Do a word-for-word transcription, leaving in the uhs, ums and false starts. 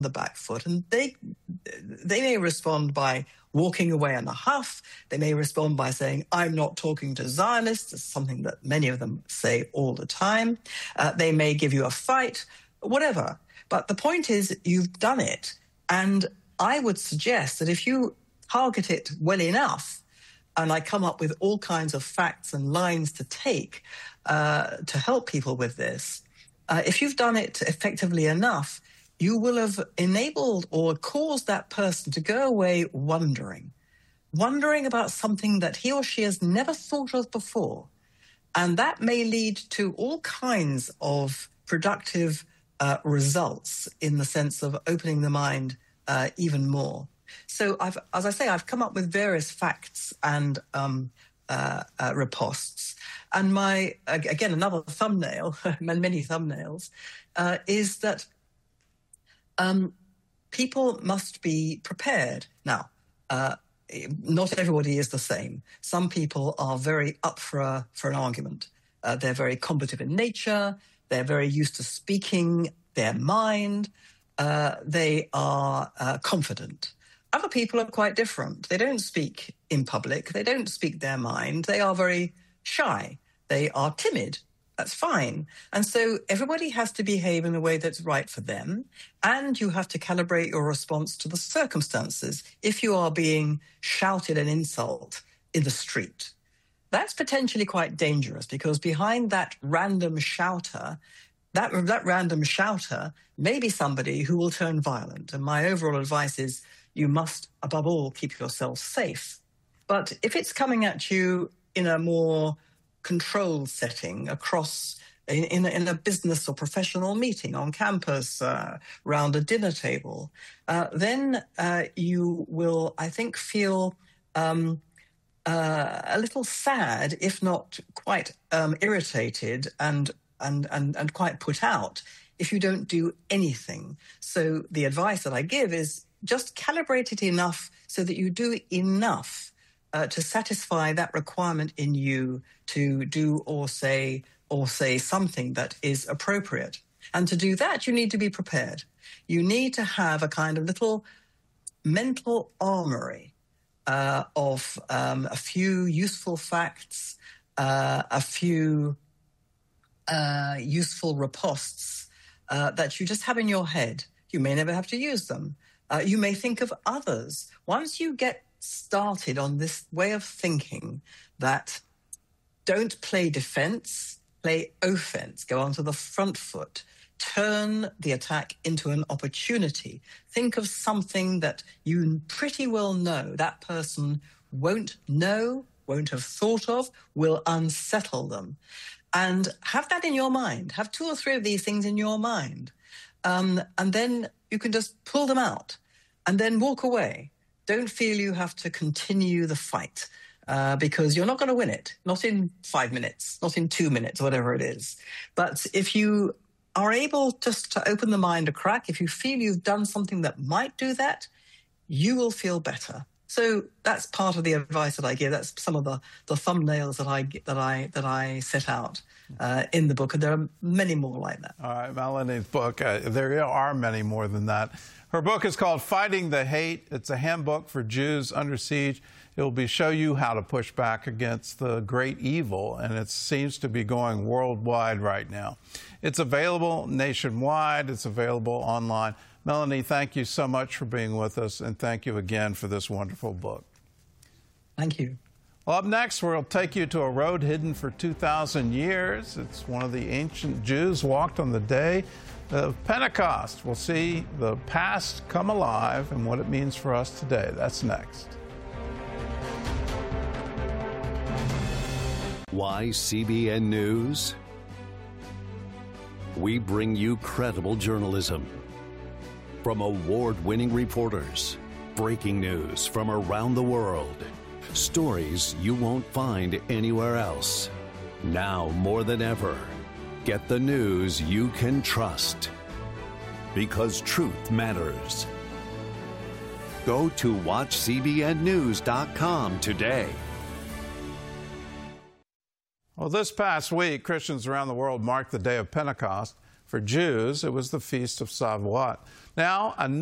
the back foot, and they they may respond by walking away in a huff. They may respond by saying, I'm not talking to Zionists. It's something that many of them say all the time. Uh, they may give you a fight, whatever. But the point is, you've done it. And I would suggest that if you target it well enough, and I come up with all kinds of facts and lines to take uh, to help people with this, uh, if you've done it effectively enough, you will have enabled or caused that person to go away wondering, wondering about something that he or she has never thought of before. And that may lead to all kinds of productive uh, results in the sense of opening the mind uh, even more. So, I've, as I say, I've come up with various facts and um, uh, uh, ripostes. And my, again, another thumbnail, and many thumbnails, uh, is that Um, people must be prepared. Now, uh, not everybody is the same. Some people are very up for, a, for an argument. Uh, they're very combative in nature. They're very used to speaking their mind. Uh, they are uh, confident. Other people are quite different. They don't speak in public. They don't speak their mind. They are very shy. They are timid. That's fine. And so everybody has to behave in a way that's right for them, and you have to calibrate your response to the circumstances. If you are being shouted an insult in the street, that's potentially quite dangerous, because behind that random shouter, that, that random shouter may be somebody who will turn violent. And my overall advice is you must, above all, keep yourself safe. But if it's coming at you in a more controlled setting across in, in, a, in a business or professional meeting on campus, uh, around a dinner table, uh, then uh, you will, I think, feel um, uh, a little sad, if not quite um, irritated and, and, and, and quite put out if you don't do anything. So the advice that I give is just calibrate it enough so that you do enough Uh, to satisfy that requirement in you to do or say or say something that is appropriate. And to do that, you need to be prepared. You need to have a kind of little mental armory uh, of um, a few useful facts, uh, a few uh, useful ripostes uh, that you just have in your head. You may never have to use them. Uh, you may think of others. Once you get started on this way of thinking that don't play defense, play offense, go onto the front foot, turn the attack into an opportunity. Think of something that you pretty well know that person won't know, won't have thought of, will unsettle them. And have that in your mind. Have two or three of these things in your mind. Um, and then you can just pull them out and then walk away. Don't feel you have to continue the fight uh, because you're not going to win it. Not in five minutes, not in two minutes, whatever it is. But if you are able just to open the mind a crack, if you feel you've done something that might do that, you will feel better. So that's part of the advice that I give. That's some of the, the thumbnails that I that I that I set out uh, in the book, and there are many more like that. All right, Melanie's book. Uh, there are many more than that. Her book is called Fighting the Hate. It's a handbook for Jews under siege. It will be show you how to push back against the great evil, and it seems to be going worldwide right now. It's available nationwide. It's available online. Melanie, thank you so much for being with us, and thank you again for this wonderful book. Thank you. Well, up next, we'll take you to a road hidden for two thousand years. It's one of the ancient Jews walked on the day of Pentecost. We'll see the past come alive and what it means for us today. That's next. Why C B N News? We bring you credible journalism from award-winning reporters, breaking news from around the world, stories you won't find anywhere else. Now more than ever, get the news you can trust, because truth matters. Go to watch C B N news dot com today. Well, this past week, Christians around the world marked the day of Pentecost. For Jews, it was the Feast of Shavuot. Now, a